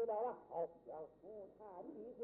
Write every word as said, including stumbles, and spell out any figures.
知道了。 好， 要不探底